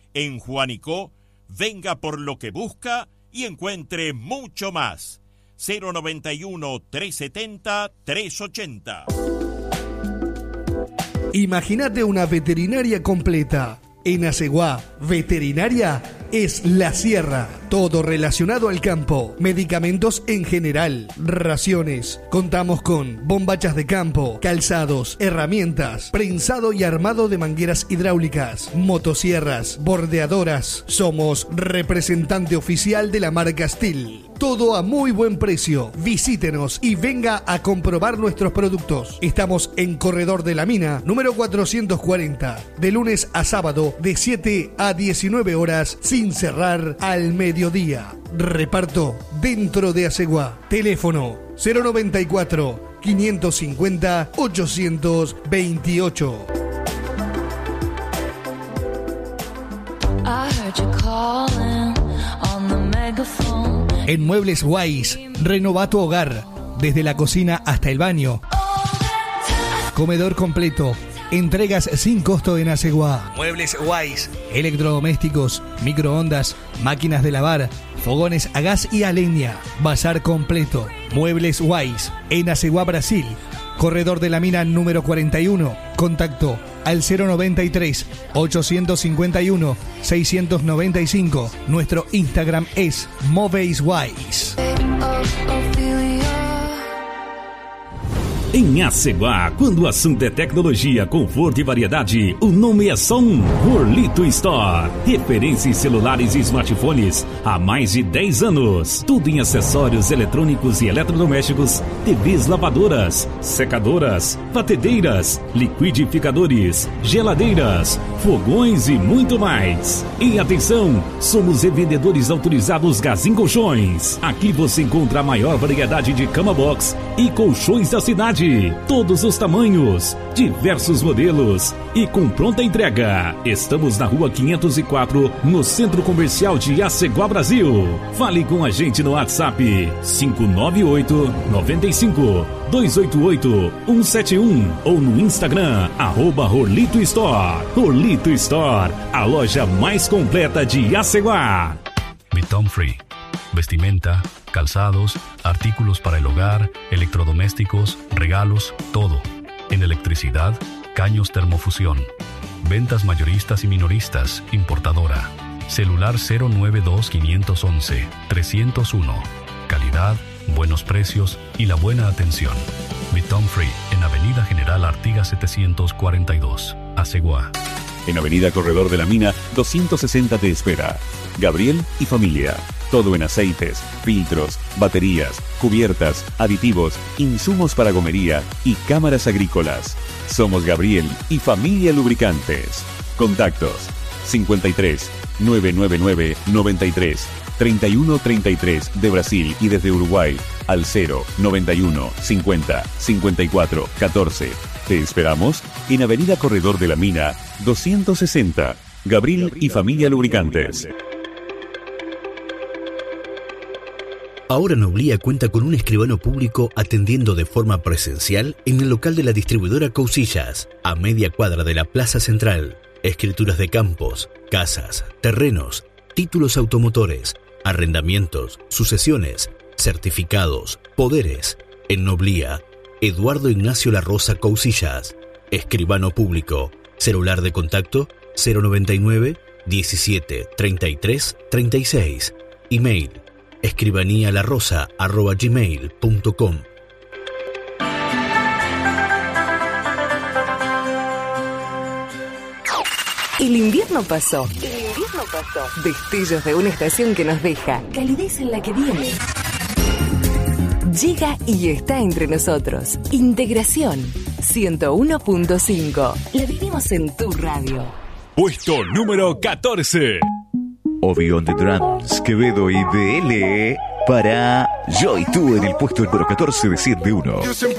En Juanicó, venga por lo que busca y encuentre mucho más. 091-370-380. Imagínate una veterinaria completa. En Aceguá, veterinaria es La Sierra. Todo relacionado al campo. Medicamentos en general. Raciones. Contamos con bombachas de campo, calzados, herramientas, prensado y armado de mangueras hidráulicas, motosierras, bordeadoras. Somos representante oficial de la marca Steel. Todo a muy buen precio. Visítenos y venga a comprobar nuestros productos. Estamos en Corredor de la Mina, número 440. De lunes a sábado, de 7 a 19 horas, sin cerrar al mediodía. Reparto dentro de Aceguá. Teléfono 094 550 828. En Muebles Wise, renova tu hogar, desde la cocina hasta el baño. Comedor completo, entregas sin costo en Aceguá. Muebles Wise, electrodomésticos, microondas, máquinas de lavar, fogones a gas y a leña. Bazar completo. Muebles Wise, en Aceguá, Brasil. Corredor de la Mina número 41. Contacto al 093 851 695. Nuestro Instagram es Moveiswise. Em Aceguá, quando o assunto é tecnologia, conforto e variedade, o nome é só um: Horlito Store. Referência em celulares e smartphones há mais de 10 anos. Tudo em acessórios eletrônicos e eletrodomésticos, TVs lavadoras, secadoras, batedeiras, liquidificadores, geladeiras, fogões e muito mais. E atenção, somos revendedores autorizados Gazin Colchões. Aqui você encontra a maior variedade de cama box e colchões da cidade. Todos os tamanhos, diversos modelos e com pronta entrega. Estamos na rua 504, no Centro Comercial de Aceguá, Brasil. Fale com a gente no WhatsApp 598 95 288 171 ou no Instagram @Horlito Store. Horlito Store, a loja mais completa de Aceguá. Bitom Free. Vestimenta, calzados, artículos para el hogar, electrodomésticos, regalos, todo. En electricidad, caños termofusión. Ventas mayoristas y minoristas, importadora. Celular 092 511 301. Calidad, buenos precios y la buena atención. Bitom Free, en Avenida General Artigas 742, Aceguá. En Avenida Corredor de la Mina, 260 te espera. Gabriel y familia. Todo en aceites, filtros, baterías, cubiertas, aditivos, insumos para gomería y cámaras agrícolas. Somos Gabriel y familia lubricantes. Contactos 53 999 93 31 33 de Brasil y desde Uruguay al 0 91 50 54 14. Te esperamos en Avenida Corredor de la Mina 260. Gabriel y familia lubricantes. Ahora Noblía cuenta con un escribano público atendiendo de forma presencial en el local de la distribuidora Cousillas, a media cuadra de la Plaza Central. Escrituras de campos, casas, terrenos, títulos automotores, arrendamientos, sucesiones, certificados, poderes. En Noblía, Eduardo Ignacio La Rosa Cousillas. Escribano público. Celular de contacto 099 17 33 36. Email escribanialarosa@gmail.com. El invierno pasó. Destellos de una estación que nos deja calidez en la que viene. Llega y está entre nosotros. Integración 101.5. La vivimos en tu radio. Puesto número 14. Obi on the Drums, Quevedo y DL para Yo y Tú en el puesto número 14 de 101.